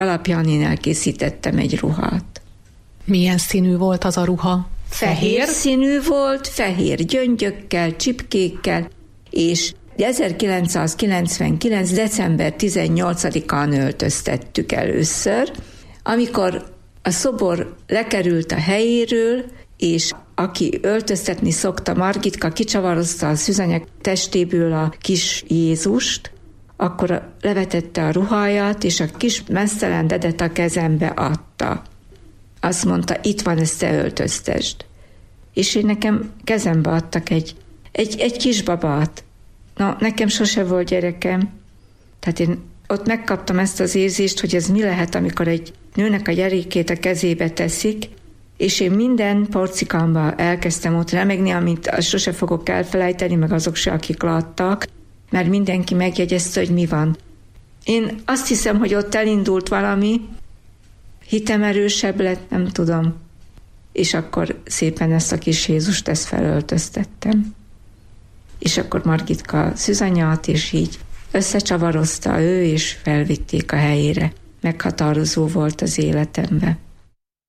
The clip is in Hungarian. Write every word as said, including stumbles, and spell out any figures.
alapjánin készítettem egy ruhát. Milyen színű volt az a ruha? Fehér, fehér színű volt, fehér gyöngyökkel, csipkékkel, és ezerkilencszázkilencvenkilenc. december tizennyolcadikán öltöztettük először, amikor a szobor lekerült a helyéről, és aki öltöztetni szokta, Margitka kicsavarozta a szűzanyag testéből a kis Jézust, akkor levetette a ruháját, és a kis meztelen dedet a kezembe adta. Azt mondta, itt van, ezt te öltöztesd. És én nekem kezembe adtak egy, egy, egy kisbabát. Na, nekem sose volt gyerekem. Tehát én ott megkaptam ezt az érzést, hogy ez mi lehet, amikor egy nőnek a gyerekét a kezébe teszik, és én minden porcikámba elkezdtem ott remegni, amit sose fogok elfelejteni, meg azok se, akik láttak, mert mindenki megjegyezte, hogy mi van. Én azt hiszem, hogy ott elindult valami, hitem erősebb lett, nem tudom. És akkor szépen ezt a kis Jézust, ezt felöltöztettem. És akkor Margitka szűzanyát, és így összecsavarozta ő, és felvitték a helyére. Meghatározó volt az életembe.